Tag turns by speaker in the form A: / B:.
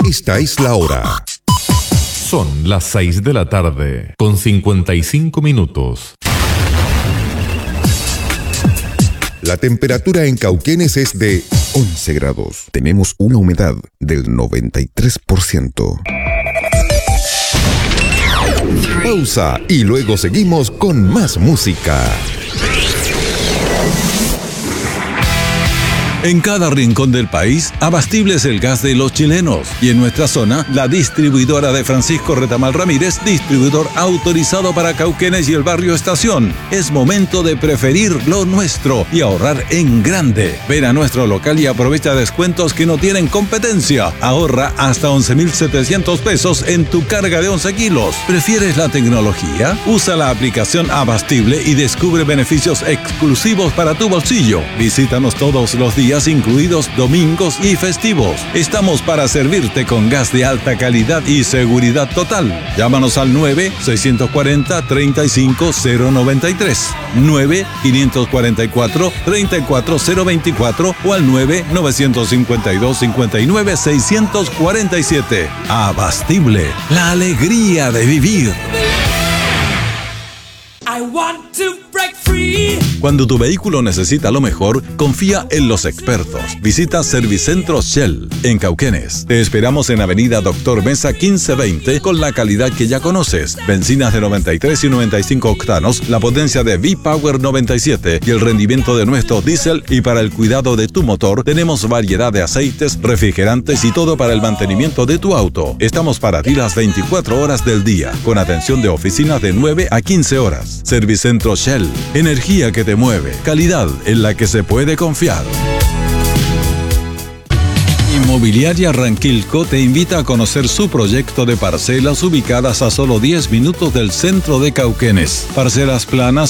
A: Esta es la hora.
B: Son las 6 de la tarde, con 55 minutos.
A: La temperatura en Cauquenes es de 11 grados. Tenemos una humedad del 93%. Pausa y luego seguimos con más música.
C: En cada rincón del país, Abastible es el gas de los chilenos. Y en nuestra zona, la distribuidora de Francisco Retamal Ramírez, distribuidor autorizado para Cauquenes y el barrio Estación. Es momento de preferir lo nuestro y ahorrar en grande. Ven a nuestro local y aprovecha descuentos que no tienen competencia. Ahorra hasta 11,700 pesos en tu carga de 11 kilos. ¿Prefieres la tecnología? Usa la aplicación Abastible y descubre beneficios exclusivos para tu bolsillo. Visítanos todos los días, incluidos domingos y festivos. Estamos para servirte con gas de alta calidad y seguridad total. Llámanos al 9-640-35093, 9-544-34024 o al 9-952-59-647. Abastible, la alegría de vivir.
D: I want to break free.
C: Cuando tu vehículo necesita lo mejor, confía en los expertos. Visita Servicentro Shell en Cauquenes. Te esperamos en Avenida Doctor Mesa 1520 con la calidad que ya conoces. Bencinas de 93 y 95 octanos, la potencia de V-Power 97 y el rendimiento de nuestro diésel. Y para el cuidado de tu motor, tenemos variedad de aceites, refrigerantes y todo para el mantenimiento de tu auto. Estamos para ti las 24 horas del día, con atención de oficinas de 9 a 15 horas. Servicentro Shell, energía que te mueve, calidad en la que se puede confiar. Inmobiliaria Ranquilco te invita a conocer su proyecto de parcelas ubicadas a solo 10 minutos del centro de Cauquenes. Parcelas planas